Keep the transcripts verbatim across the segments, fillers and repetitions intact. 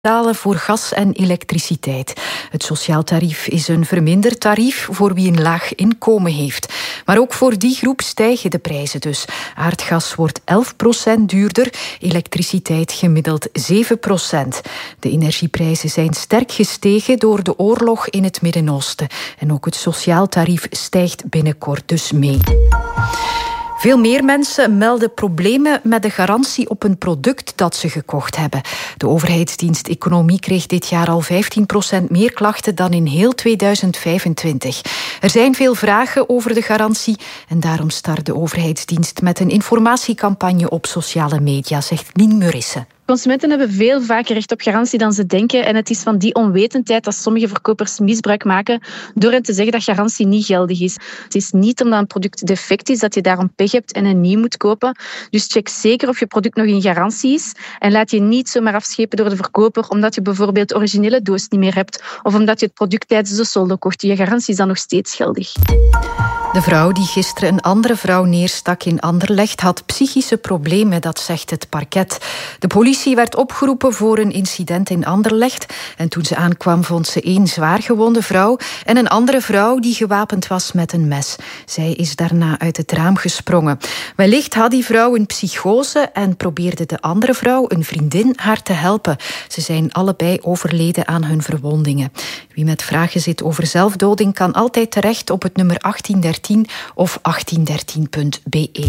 betalen voor gas en elektriciteit. Het sociaal tarief is een verminderd tarief voor wie een laag inkomen heeft. Maar ook voor die groep stijgen de prijzen dus. Aardgas wordt elf procent duurder, elektriciteit gemiddeld zeven procent. De energieprijzen zijn sterk gestegen door de oorlog in het Midden-Oosten. En ook het sociaal tarief stijgt binnenkort dus mee. Veel meer mensen melden problemen met de garantie op een product dat ze gekocht hebben. De overheidsdienst Economie kreeg dit jaar al vijftien procent meer klachten dan in heel tweeduizend vijfentwintig. Er zijn veel vragen over de garantie en daarom start de overheidsdienst met een informatiecampagne op sociale media, zegt Lien Murissen. Consumenten hebben veel vaker recht op garantie dan ze denken en het is van die onwetendheid dat sommige verkopers misbruik maken door hen te zeggen dat garantie niet geldig is. Het is niet omdat een product defect is dat je daarom pech hebt en een nieuw moet kopen. Dus check zeker of je product nog in garantie is en laat je niet zomaar afschepen door de verkoper omdat je bijvoorbeeld de originele doos niet meer hebt of omdat je het product tijdens de soldo kocht. Je garantie is dan nog steeds geldig. De vrouw die gisteren een andere vrouw neerstak in Anderlecht had psychische problemen, dat zegt het parket. De politie werd opgeroepen voor een incident in Anderlecht en toen ze aankwam vond ze één zwaargewonde vrouw en een andere vrouw die gewapend was met een mes. Zij is daarna uit het raam gesprongen. Wellicht had die vrouw een psychose en probeerde de andere vrouw, een vriendin, haar te helpen. Ze zijn allebei overleden aan hun verwondingen. Wie met vragen zit over zelfdoding kan altijd terecht op het nummer achttien dertien of achttien dertien punt b e.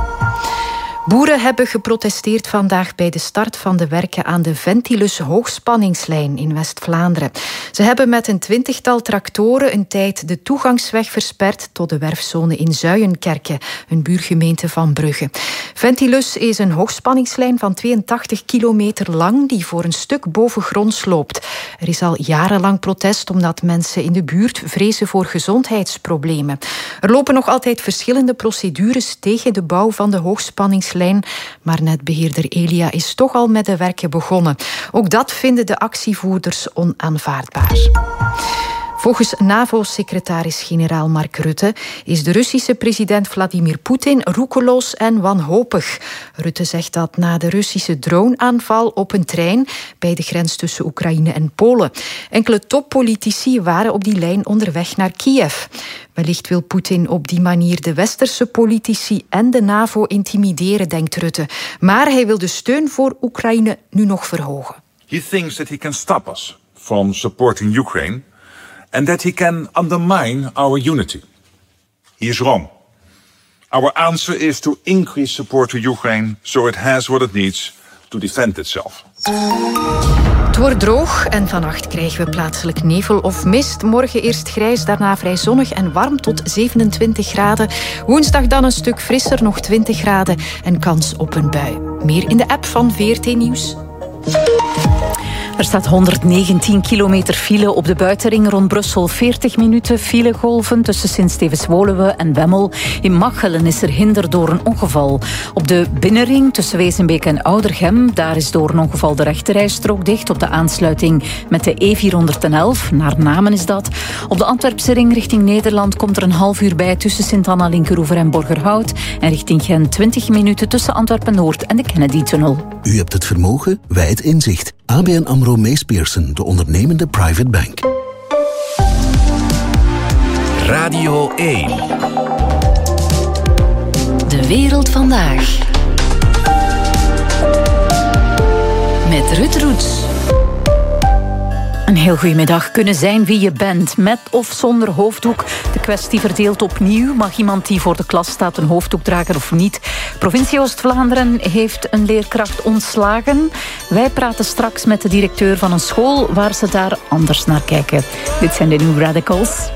Boeren hebben geprotesteerd vandaag bij de start van de werken aan de Ventilus hoogspanningslijn in West-Vlaanderen. Ze hebben met een twintigtal tractoren een tijd de toegangsweg versperd tot de werfzone in Zuijenkerke, een buurgemeente van Brugge. Ventilus is een hoogspanningslijn van tweeëntachtig kilometer lang die voor een stuk bovengronds loopt. Er is al jarenlang protest omdat mensen in de buurt vrezen voor gezondheidsproblemen. Er lopen nog altijd verschillende procedures tegen de bouw van de hoogspanningslijn. Maar netbeheerder Elia is toch al met de werken begonnen. Ook dat vinden de actievoerders onaanvaardbaar. Volgens NAVO-secretaris-generaal Mark Rutte is de Russische president Vladimir Poetin roekeloos en wanhopig. Rutte zegt dat na de Russische droneaanval op een trein bij de grens tussen Oekraïne en Polen. Enkele toppolitici waren op die lijn onderweg naar Kiev. Wellicht wil Poetin op die manier de westerse politici en de NAVO intimideren, denkt Rutte. Maar hij wil de steun voor Oekraïne nu nog verhogen. He thinks that he can stop us from supporting Ukraine and that he can undermine our unity. He is wrong. Our answer is to increase support to Ukraine so it has what it needs to defend itself. Het wordt droog en vannacht krijgen we plaatselijk nevel of mist. Morgen eerst grijs, daarna vrij zonnig en warm tot zevenentwintig graden. Woensdag dan een stuk frisser, nog twintig graden en kans op een bui. Meer in de app van V R T Nieuws. Er staat honderdnegentien kilometer file op de buitenring rond Brussel. veertig minuten filegolven tussen Sint-Stevens-Woluwe en Wemmel. In Machelen is er hinder door een ongeval. Op de binnenring tussen Wezenbeek en Oudergem, daar is door een ongeval de rechterrijstrook dicht. Op de aansluiting met de E vierhonderdelf, naar Namen is dat. Op de Antwerpse ring richting Nederland komt er een half uur bij tussen Sint-Anna-Linkeroever en Borgerhout. En richting Gent twintig minuten tussen Antwerpen-Noord en de Kennedy-tunnel. U hebt het vermogen, wij het inzicht. A B N AMRO Mees Pierson, de ondernemende private bank. Radio één. De wereld vandaag. Met Ruud Roets. Een heel goedemiddag. Kunnen zijn wie je bent, met of zonder hoofddoek. De kwestie verdeelt opnieuw. Mag iemand die voor de klas staat een hoofddoek dragen of niet? Provincie Oost-Vlaanderen heeft een leerkracht ontslagen. Wij praten straks met de directeur van een school waar ze daar anders naar kijken. Dit zijn de New Radicals.